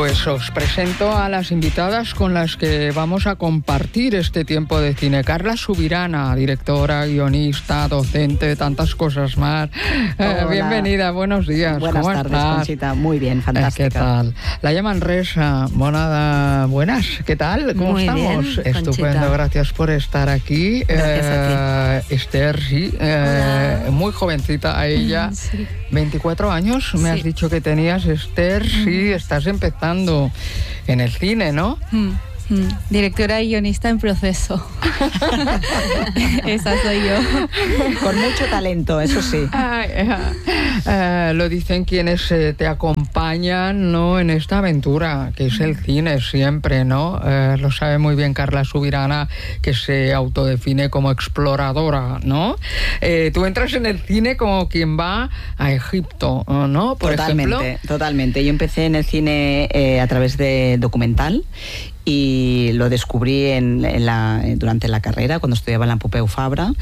Pues os presento a las invitadas con las que vamos a compartir este tiempo de cine. Carla Subirana, directora, guionista, docente, tantas cosas más. Bienvenida, buenos días. Buenas tardes, estás? Conchita. Muy bien, fantástica. ¿Qué tal? Laia Manresa, buenas. ¿Qué tal? ¿Cómo Muy estamos? bien, Estupendo, Conchita. Gracias por estar aquí. Gracias a ti. Esther, sí, muy jovencita a ella. Sí. 24 años, me has dicho que tenías, Esther. Sí, estás empezando en el cine, ¿no? Directora y guionista en proceso. Esa soy yo. Con mucho talento, eso sí. Lo dicen quienes te acompañan, ¿no?, en esta aventura, que es el cine siempre, ¿no? Lo sabe muy bien Carla Subirana, que se autodefine como exploradora, ¿no? Tú entras en el cine como quien va a Egipto, ¿no? Por ejemplo. Totalmente. Yo empecé en el cine a través de documental y lo descubrí durante la carrera, cuando estudiaba en la Pompeu Fabra,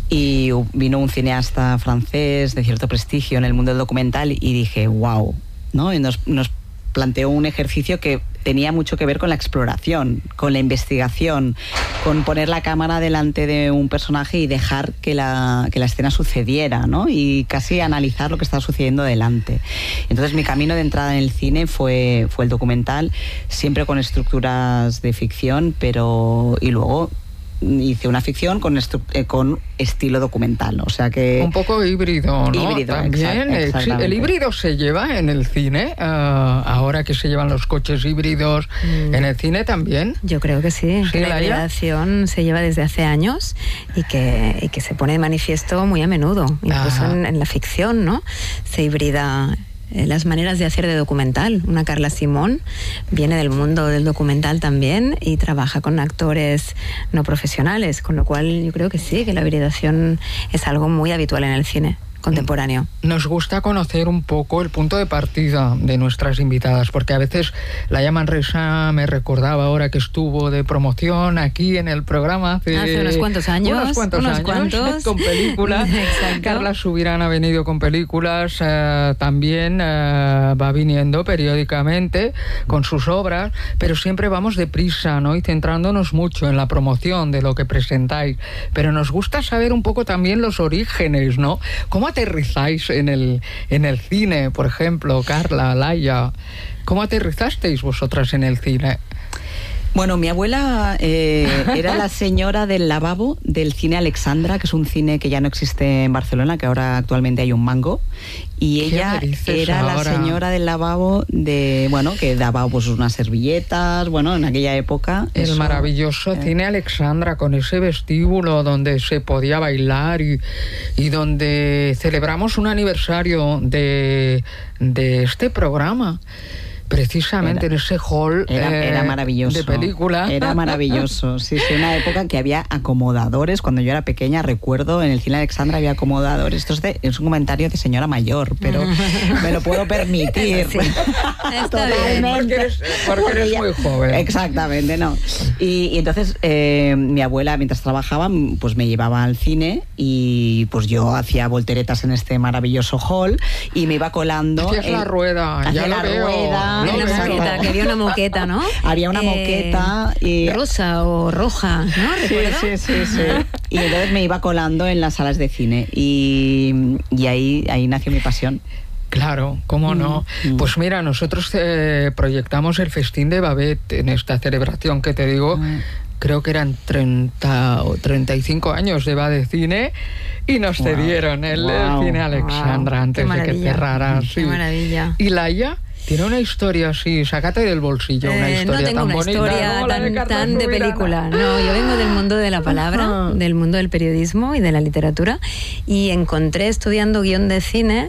y vino un cineasta francés de cierto prestigio en el mundo del documental y dije, wow, ¿no? Y nos planteó un ejercicio que tenía mucho que ver con la exploración, con la investigación, con poner la cámara delante de un personaje y dejar que la escena sucediera, ¿no? Y casi analizar lo que estaba sucediendo delante. Entonces mi camino de entrada en el cine fue el documental, siempre con estructuras de ficción, y luego hice una ficción con estilo documental, o sea que... Un poco híbrido, ¿no? Híbrido, también. exactamente. ¿El híbrido se lleva en el cine? Ahora que se llevan los coches híbridos, ¿en el cine también? Yo creo que sí, que la Laia. hibridación se lleva desde hace años y que se pone de manifiesto muy a menudo, incluso en la ficción, ¿no? Se hibrida las maneras de hacer de documental. Una Carla Simón viene del mundo del documental también y trabaja con actores no profesionales, con lo cual yo creo que sí, que la hibridación es algo muy habitual en el cine contemporáneo. Nos gusta conocer un poco el punto de partida de nuestras invitadas, porque a veces Laia Manresa me recordaba ahora que estuvo de promoción aquí en el programa hace unos cuantos años. Con películas. Exacto. Carla Subirana ha venido con películas, también va viniendo periódicamente con sus obras, pero siempre vamos deprisa, ¿no? Y centrándonos mucho en la promoción de lo que presentáis. Pero nos gusta saber un poco también los orígenes, ¿no? ¿Cómo aterrizáis en el cine, por ejemplo, Carla, Laia? ¿Cómo aterrizasteis vosotras en el cine? Bueno, mi abuela era la señora del lavabo del cine Alexandra, que es un cine que ya no existe en Barcelona, que ahora actualmente hay un Mango. Y ella era ahora la señora del lavabo que daba pues unas servilletas, en aquella época. El maravilloso cine Alexandra, con ese vestíbulo donde se podía bailar y donde celebramos un aniversario de este programa. Precisamente en ese hall era maravilloso, de película. Era maravilloso, sí, una época en que había acomodadores. Cuando yo era pequeña, recuerdo, en el cine Alexandra había acomodadores. Esto es un comentario de señora mayor, pero me lo puedo permitir. Sí. Está bien. Porque eres muy joven. Exactamente, ¿no? Y entonces mi abuela, mientras trabajaba, pues me llevaba al cine y pues yo hacía volteretas en este maravilloso hall y me iba colando. Hacías la rueda, ya lo veo. Que había una moqueta, ¿no? Había una moqueta y rosa o roja, ¿no? ¿Recuerdas? Sí. Y entonces me iba colando en las salas de cine y ahí nació mi pasión. Claro, ¿cómo no? Pues mira, nosotros proyectamos el Festín de Babette en esta celebración que te digo. Creo que eran 30 o 35 años de cine y nos cedieron el cine Alexandra antes de que cerrara. Qué maravilla. ¿Y Laia? Tiene una historia así, sácate del bolsillo una historia no tengo tan una bonita historia como la de Carla tan de Subirana. película. No, yo vengo del mundo de la palabra, del mundo del periodismo y de la literatura, y encontré estudiando guión de cine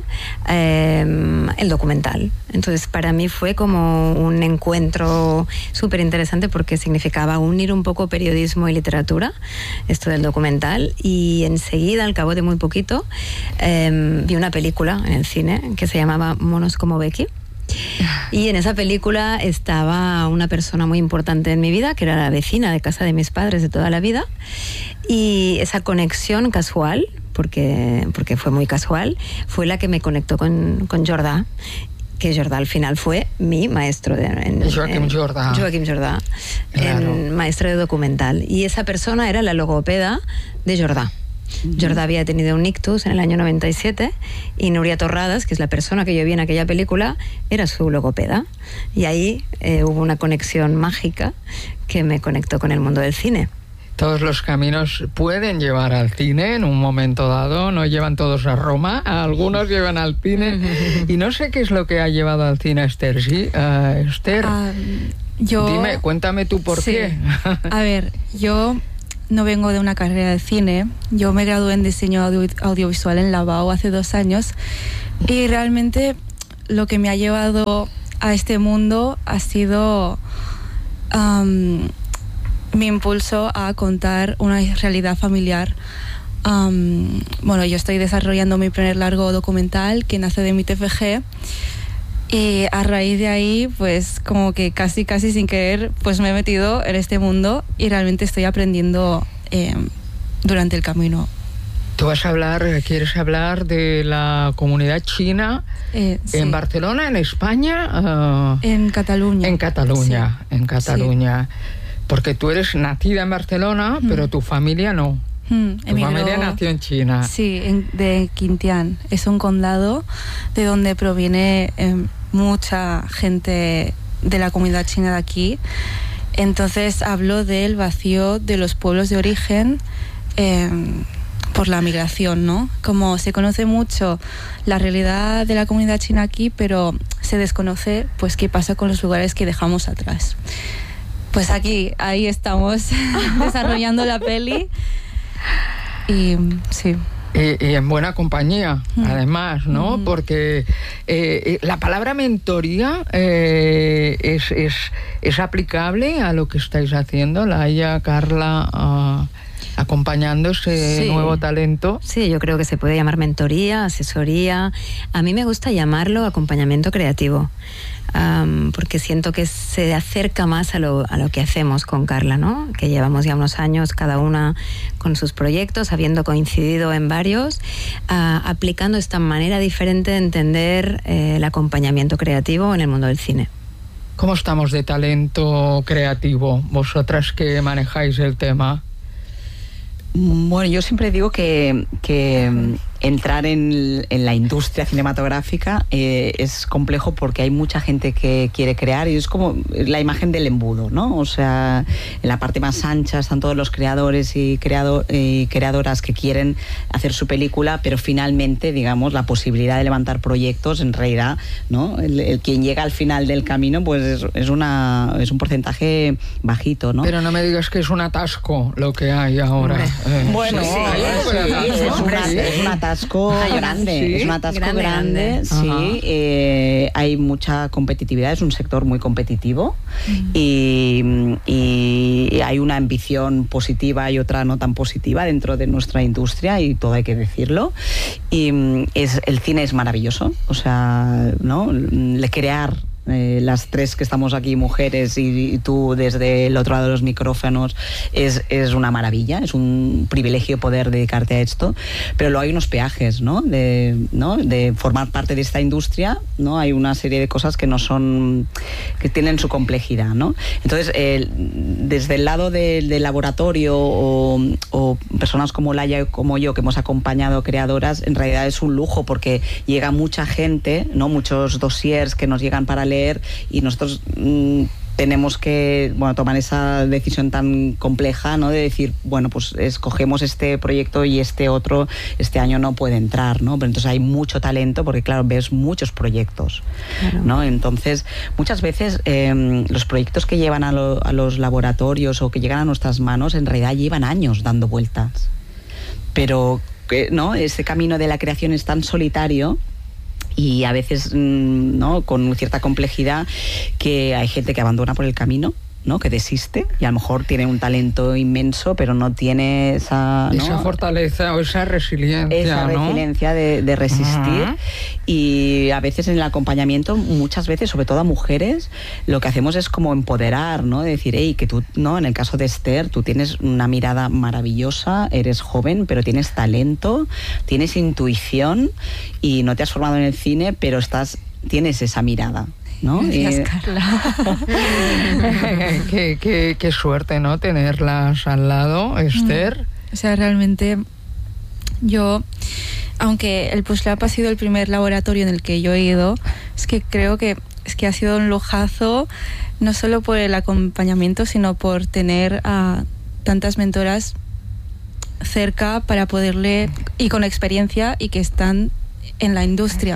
el documental. Entonces para mí fue como un encuentro súper interesante porque significaba unir un poco periodismo y literatura, esto del documental, y enseguida, al cabo de muy poquito, vi una película en el cine que se llamaba Monos como Becky. Y en esa película estaba una persona muy importante en mi vida, que era la vecina de casa de mis padres de toda la vida, y esa conexión casual, porque fue muy casual, fue la que me conectó con Jordà, que Jordà al final fue mi maestro. Joaquim Jordà. Joaquim Jordà, claro. Maestro de documental. Y esa persona era la logopeda de Jordà. Jordà había tenido un ictus en el año 97 y Núria Torradas, que es la persona que yo vi en aquella película, era su logopeda. Y ahí hubo una conexión mágica que me conectó con el mundo del cine. Todos los caminos pueden llevar al cine en un momento dado, no llevan todos a Roma, algunos llevan al cine. Y no sé qué es lo que ha llevado al cine a Esther. ¿Sí? Esther, dime, cuéntame tú por qué. A ver, yo no vengo de una carrera de cine, yo me gradué en diseño audiovisual en la BAU hace 2 años y realmente lo que me ha llevado a este mundo ha sido mi impulso a contar una realidad familiar. Bueno, yo estoy desarrollando mi primer largo documental que nace de mi TFG y a raíz de ahí, pues como que casi sin querer, pues me he metido en este mundo y realmente estoy aprendiendo durante el camino. Tú quieres hablar de la comunidad china sí. En Barcelona, en España. En Cataluña. En Cataluña, sí. En Cataluña. Sí. Porque tú eres nacida en Barcelona, pero tu familia no. Tu familia nació en China. Sí, de Quintián. Es un condado de donde proviene mucha gente de la comunidad china de aquí. Entonces hablo del vacío de los pueblos de origen por la migración, ¿no? Como se conoce mucho la realidad de la comunidad china aquí, pero se desconoce pues qué pasa con los lugares que dejamos atrás. Pues ahí estamos desarrollando la peli y sí. Y en buena compañía, además, ¿no? Porque la palabra mentoría es aplicable a lo que estáis haciendo, Laia, Carla, acompañando ese nuevo talento. Sí, yo creo que se puede llamar mentoría, asesoría. A mí me gusta llamarlo acompañamiento creativo. Porque siento que se acerca más a lo que hacemos con Carla, ¿no? Que llevamos ya unos años cada una con sus proyectos, habiendo coincidido en varios, aplicando esta manera diferente de entender el acompañamiento creativo en el mundo del cine. ¿Cómo estamos de talento creativo, vosotras que manejáis el tema? Bueno, yo siempre digo que entrar en la industria cinematográfica es complejo porque hay mucha gente que quiere crear y es como la imagen del embudo, ¿no? O sea, en la parte más ancha están todos los creadores y creadoras que quieren hacer su película, pero finalmente, digamos, la posibilidad de levantar proyectos, en realidad, ¿no? El quien llega al final del camino, pues es un porcentaje bajito, ¿no? Pero no me digas que es un atasco lo que hay ahora. Bueno, es un atasco grande, ¿sí? Es un atasco grande, sí. Hay mucha competitividad, es un sector muy competitivo y hay una ambición positiva y otra no tan positiva dentro de nuestra industria y todo hay que decirlo. Y el cine es maravilloso, o sea, ¿no? Crear las tres que estamos aquí, mujeres, y tú desde el otro lado de los micrófonos, es una maravilla, es un privilegio poder dedicarte a esto, pero luego hay unos peajes, ¿no? De formar parte de esta industria, ¿no? Hay una serie de cosas que que tienen su complejidad, ¿no? Entonces, desde el lado del laboratorio o personas como Laia y como yo, que hemos acompañado creadoras, en realidad es un lujo porque llega mucha gente, ¿no? Muchos dossiers que nos llegan para leer y nosotros tenemos que tomar esa decisión tan compleja, ¿no? De decir, bueno, pues escogemos este proyecto y este otro este año no puede entrar, ¿no? Pero entonces hay mucho talento porque, claro, ves muchos proyectos, claro, ¿no? Entonces, muchas veces los proyectos que llevan a los laboratorios o que llegan a nuestras manos, en realidad llevan años dando vueltas. Pero, ¿no? Ese camino de la creación es tan solitario y a veces, ¿no? Con cierta complejidad, que hay gente que abandona por el camino, ¿no? Que desiste y a lo mejor tiene un talento inmenso pero no tiene esa fortaleza o esa resiliencia, de resistir. Y a veces en el acompañamiento, muchas veces, sobre todo a mujeres, lo que hacemos es como empoderar, ¿no? De decir, hey, que tú, ¿no? En el caso de Esther, tú tienes una mirada maravillosa, eres joven pero tienes talento, tienes intuición y no te has formado en el cine, pero estás tienes esa mirada, ¿no? Gracias, Carla. Qué suerte, ¿no? Tenerlas al lado, Esther. O sea, realmente yo, aunque el Push Lab ha sido el primer laboratorio en el que yo he ido, es que creo que ha sido un lujazo, no solo por el acompañamiento, sino por tener a tantas mentoras cerca para poderle, y con experiencia, y que están en la industria.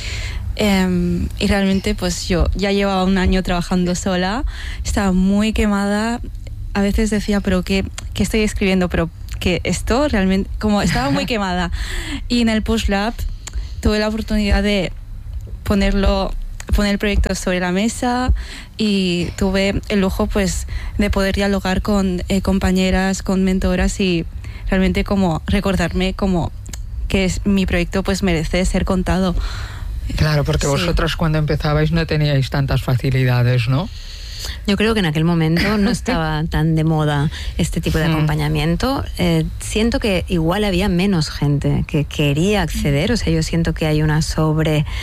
Y realmente pues yo ya llevaba un año trabajando sola, estaba muy quemada, a veces decía, pero ¿qué estoy escribiendo? Pero que esto realmente, como estaba muy quemada. Y en el Push Lab tuve la oportunidad de poner el proyecto sobre la mesa, y tuve el lujo pues de poder dialogar con compañeras, con mentoras, y realmente como recordarme como que mi proyecto pues merece ser contado. Claro, porque vosotras cuando empezabais no teníais tantas facilidades, ¿no? Yo creo que en aquel momento no estaba tan de moda este tipo de acompañamiento. Siento que igual había menos gente que quería acceder. O sea, yo siento que hay una o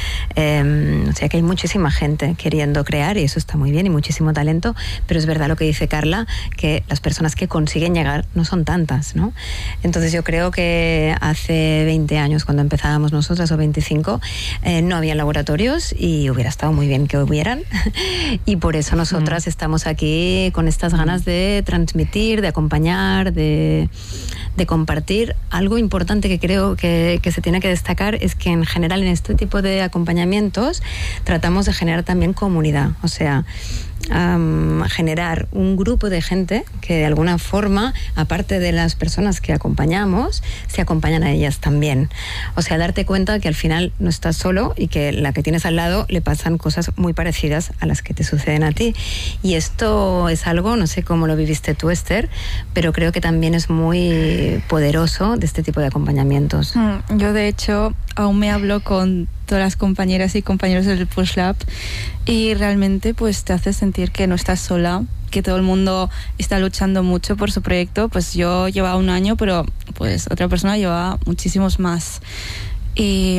sea, que hay muchísima gente queriendo crear, y eso está muy bien, y muchísimo talento, pero es verdad lo que dice Carla, que las personas que consiguen llegar no son tantas, ¿no? Entonces yo creo que hace 20 años, cuando empezábamos nosotras, o 25, no había laboratorios, y hubiera estado muy bien que hubieran, y por eso nosotras estamos aquí con estas ganas de transmitir, de acompañar, de compartir. Algo importante que creo que se tiene que destacar es que en general en este tipo de acompañamientos tratamos de generar también comunidad, o sea, generar un grupo de gente que de alguna forma, aparte de las personas que acompañamos, se acompañan a ellas también. O sea, darte cuenta que al final no estás solo, y que la que tienes al lado le pasan cosas muy parecidas a las que te suceden a ti. Y esto es algo, no sé cómo lo viviste tú, Esther, pero creo que también es muy poderoso de este tipo de acompañamientos. Yo de hecho aún me hablo con todas las compañeras y compañeros del Push Lab, y realmente pues te hace sentir que no estás sola, que todo el mundo está luchando mucho por su proyecto. Pues yo llevaba un año, pero pues otra persona llevaba muchísimos más, y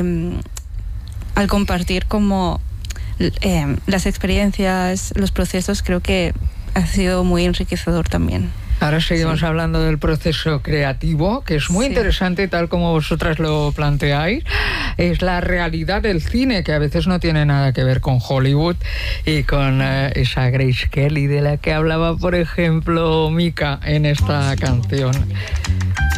al compartir como las experiencias, los procesos, creo que ha sido muy enriquecedor también. Ahora seguimos hablando del proceso creativo, que es muy interesante, tal como vosotras lo planteáis. Es la realidad del cine, que a veces no tiene nada que ver con Hollywood y con esa Grace Kelly de la que hablaba, por ejemplo, Mika en esta canción.